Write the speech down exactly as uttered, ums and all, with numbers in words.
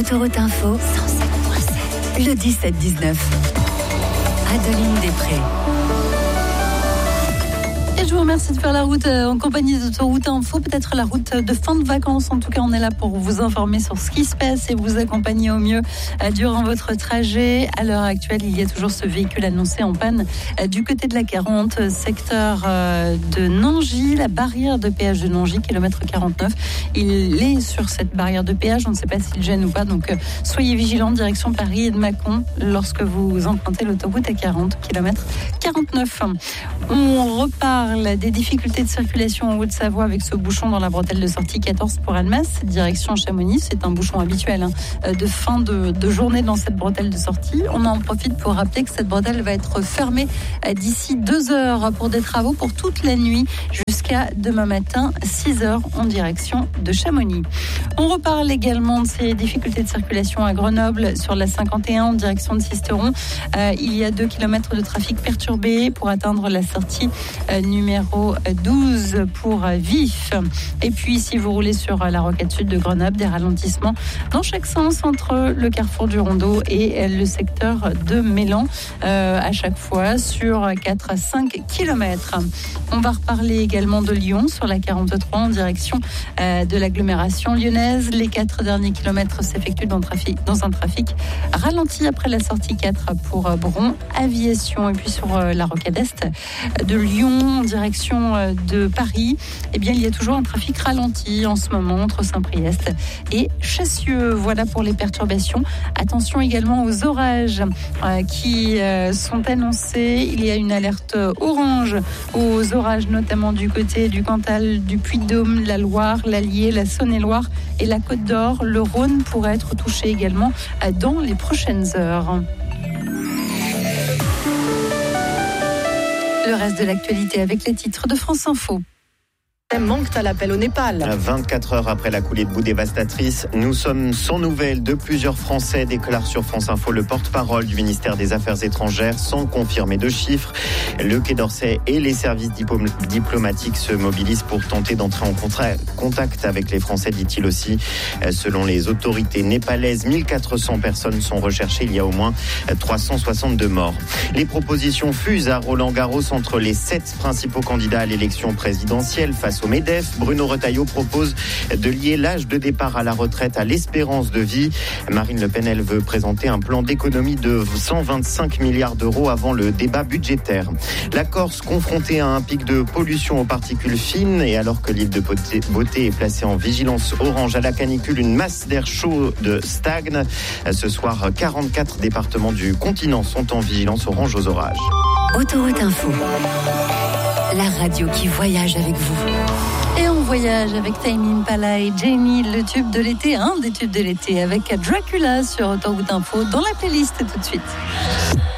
Autoroute Info, cent sept virgule sept. Le dix-sept dix-neuf. Adeline Després. Et je vous remercie de faire la route en compagnie d'Autoroute Info, peut-être la route de fin de vacances. En tout cas, on est là pour vous informer sur ce qui se passe et vous accompagner au mieux durant votre trajet. À l'heure actuelle, il y a toujours ce véhicule annoncé en panne du côté de la quarante, secteur de Nangy, la barrière de péage de Nangy, kilomètre quarante-neuf. Il est sur cette barrière de péage, on ne sait pas s'il gêne ou pas, donc soyez vigilants, direction Paris et de Mâcon, lorsque vous empruntez l'autoroute à quarante, kilomètre quarante-neuf. On repart des difficultés de circulation en Haute-Savoie avec ce bouchon dans la bretelle de sortie quatorze pour Annemasse, direction Chamonix. C'est un bouchon habituel hein, de fin de, de journée dans cette bretelle de sortie. On en profite pour rappeler que cette bretelle va être fermée d'ici deux heures pour des travaux pour toute la nuit jusqu'à demain matin, six heures en direction de Chamonix. On reparle également de ces difficultés de circulation à Grenoble sur la cinquante et un en direction de Sisteron. Euh, il y a deux kilomètres de trafic perturbé pour atteindre la sortie euh, numéro douze pour Vif. Et puis, si vous roulez sur la rocade sud de Grenoble, des ralentissements dans chaque sens entre le carrefour du Rondeau et le secteur de Mélan, euh, à chaque fois sur quatre à cinq kilomètres. On va reparler également de Lyon sur la quarante-trois en direction euh, de l'agglomération lyonnaise. Les quatre derniers kilomètres s'effectuent dans, trafic, dans un trafic ralenti après la sortie quatre pour Bron Aviation. Et puis sur euh, la rocade est de Lyon en direction de Paris, eh bien, il y a toujours un trafic ralenti en ce moment entre Saint-Priest et Chassieux. Voilà pour les perturbations. Attention également aux orages euh, qui euh, sont annoncés. Il y a une alerte orange aux orages, notamment du côté du Cantal, du Puy-de-Dôme, la Loire, l'Allier, la Saône-et-Loire et la Côte d'Or. Le Rhône pourrait être touché également euh, dans les prochaines heures. Le reste de l'actualité avec les titres de France Info. Manque à l'appel au Népal. vingt-quatre heures après la coulée de boue dévastatrice, nous sommes sans nouvelles de plusieurs Français, déclare sur France Info le porte-parole du ministère des Affaires étrangères, sans confirmer de chiffres. Le Quai d'Orsay et les services diplomatiques se mobilisent pour tenter d'entrer en contact avec les Français, dit-il aussi. Selon les autorités népalaises, mille quatre cents personnes sont recherchées. Il y a au moins trois cent soixante-deux morts. Les propositions fusent à Roland-Garros entre les sept principaux candidats à l'élection présidentielle face au MEDEF. Bruno Retailleau propose de lier l'âge de départ à la retraite à l'espérance de vie. Marine Le Pen, elle veut présenter un plan d'économie de cent vingt-cinq milliards d'euros avant le débat budgétaire. La Corse confrontée à un pic de pollution aux particules fines, et alors que l'île de Beauté est placée en vigilance orange à la canicule, une masse d'air chaud de stagne. Ce soir, quarante-quatre départements du continent sont en vigilance orange aux orages. Autoroute Info, la radio qui voyage avec vous. Et on voyage avec Tame Impala et Jamie, le tube de l'été, un des tubes de l'été, avec Dracula sur Autoroute Info dans la playlist tout de suite.